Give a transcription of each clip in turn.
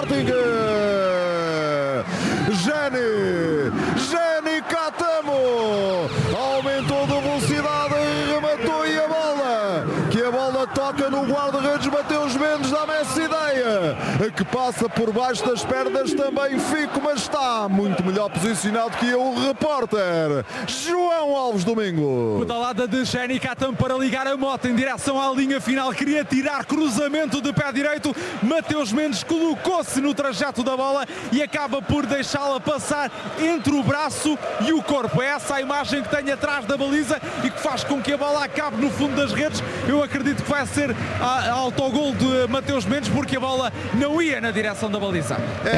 Sporting. Geni Catamo aumentou de velocidade e rematou, e a bola toca no guarda-redes Mateus Mendes. Dá-me essa ideia que passa por baixo das pernas também Fico, mas está muito melhor posicionado que eu, o repórter João Alves Domingo. Pedalada de Geni Catamo para ligar a moto em direção à linha final, queria tirar cruzamento de pé direito, Mateus Mendes colocou-se no trajeto da bola e acaba por deixá-la passar entre o braço e o corpo. É essa a imagem que tem atrás da baliza e que faz com que a bola acabe no fundo das redes. Eu acredito que vai ser autogol de Mateus Mendes, porque a bola não ia na direção da baliza.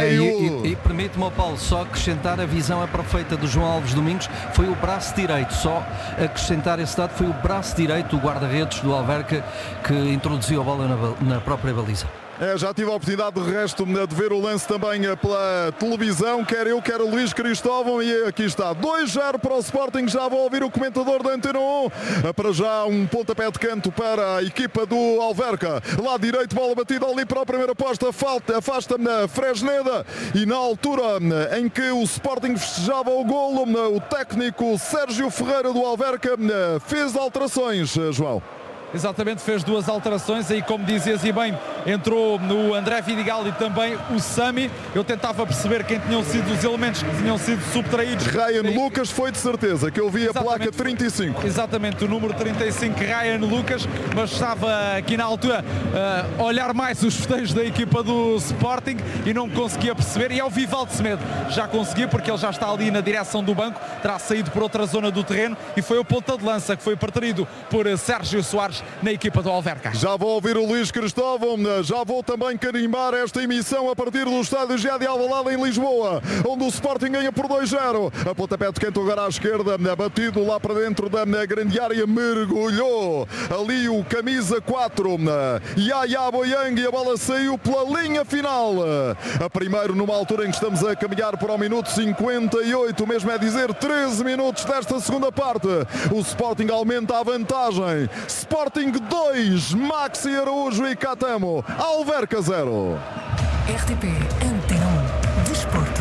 E permite-me, Paulo, só acrescentar: a visão é perfeita do João Alves Domingos, foi o braço direito, só acrescentar esse dado, foi o braço direito do guarda-redes do Alverca que introduziu a bola na própria baliza. Já tive a oportunidade de resto de ver o lance também pela televisão, quer eu, quer o Luís Cristóvão, e aqui está, 2-0 para o Sporting. Já vou ouvir o comentador da Antena 1. Para já um pontapé de canto para a equipa do Alverca, lá direito, bola batida ali para a primeira posta, afasta Fresneda, e na altura em que o Sporting festejava o golo, o técnico Sérgio Ferreira do Alverca fez alterações, João. Exatamente, fez duas alterações aí, como dizias e bem, entrou no André Vidigal e também o Sami. Eu tentava perceber quem tinham sido os elementos que tinham sido subtraídos. Ryan Lucas foi de certeza, que eu vi a placa 35. Exatamente, o número 35, Ryan Lucas, mas estava aqui na altura a olhar mais os festejos da equipa do Sporting e não conseguia perceber. E ao Vivaldo Semedo já conseguia, porque ele já está ali na direção do banco, terá saído por outra zona do terreno, e foi o ponta de lança que foi preterido por Sérgio Soares na equipa do Alverca. Já vou ouvir o Luís Cristóvão, já vou também carimbar esta emissão a partir do estádio Gé de Alvalade em Lisboa, onde o Sporting ganha por 2-0. A pontapé de canto agora à esquerda, batido lá para dentro da grande área, mergulhou ali o camisa 4, Yaya Boyang, e a bola saiu pela linha final. A primeiro, numa altura em que estamos a caminhar para o minuto 58, mesmo é dizer 13 minutos desta segunda parte. O Sporting aumenta a vantagem. Sporting 2, Maxi Araújo e Catamo, Alverca 0. RTP Antena 1 Desporto.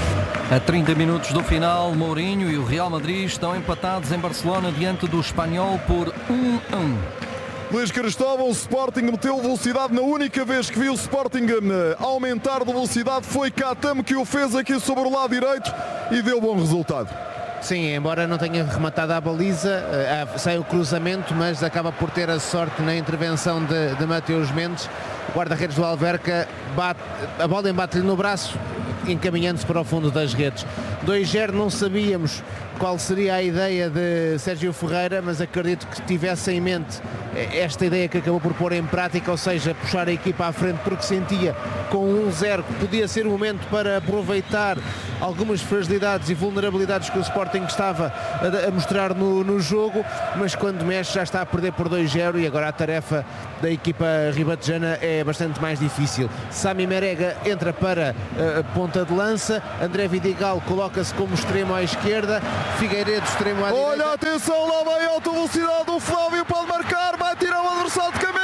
A 30 minutos do final, Mourinho e o Real Madrid estão empatados em Barcelona diante do Espanhol por 1-1. Luís Cristóvão, o Sporting meteu velocidade. Na única vez que viu o Sporting aumentar de velocidade foi Catamo que o fez aqui sobre o lado direito e deu bom resultado. Sim, embora não tenha rematado a baliza, sai o cruzamento, mas acaba por ter a sorte na intervenção de Mateus Mendes. O guarda-redes do Alverca a bola embate-lhe no braço, encaminhando-se para o fundo das redes. 2-0, não sabíamos qual seria a ideia de Sérgio Ferreira, mas acredito que tivesse em mente esta ideia que acabou por pôr em prática, ou seja, puxar a equipa à frente, porque sentia com 1-0 que podia ser o momento para aproveitar algumas fragilidades e vulnerabilidades que o Sporting estava a mostrar no jogo, mas quando mexe já está a perder por 2-0 e agora a tarefa da equipa ribatejana é bastante mais difícil. Sami Merega entra para ponta de lança, André Vidigal coloca-se como extremo à esquerda, Figueiredo extremo à direita. Olha, atenção, lá vai a alta velocidade, o Flávio pode marcar, vai tirar o adversário de cabeça.